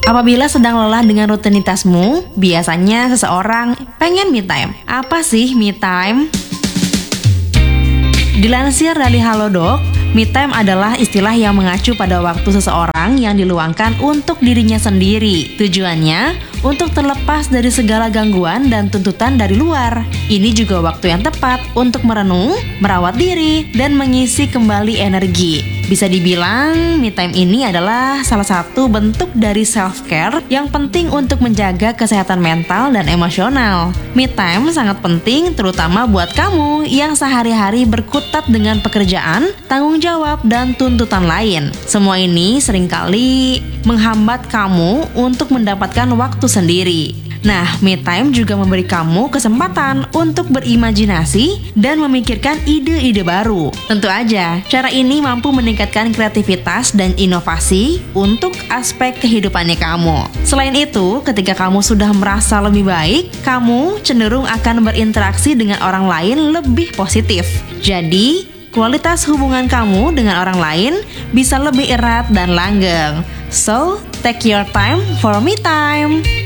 Apabila sedang lelah dengan rutinitasmu, biasanya seseorang pengen me time. Apa sih me time? Dilansir dari Halodoc, me time adalah istilah yang mengacu pada waktu seseorang yang diluangkan untuk dirinya sendiri. Tujuannya untuk terlepas dari segala gangguan dan tuntutan dari luar. Ini juga waktu yang tepat untuk merenung, merawat diri, dan mengisi kembali energi. Bisa dibilang, me time ini adalah salah satu bentuk dari self-care yang penting untuk menjaga kesehatan mental dan emosional. Me time sangat penting terutama buat kamu yang sehari-hari berkutat dengan pekerjaan, tanggung jawab, dan tuntutan lain. Semua ini seringkali menghambat kamu untuk mendapatkan waktu sendiri. Nah, me time juga memberi kamu kesempatan untuk berimajinasi dan memikirkan ide-ide baru. Tentu aja, cara ini mampu meningkatkan kreativitas dan inovasi untuk aspek kehidupannya kamu. Selain itu, ketika kamu sudah merasa lebih baik, kamu cenderung akan berinteraksi dengan orang lain lebih positif. Jadi, kualitas hubungan kamu dengan orang lain bisa lebih erat dan langgeng. So, take your time for me time.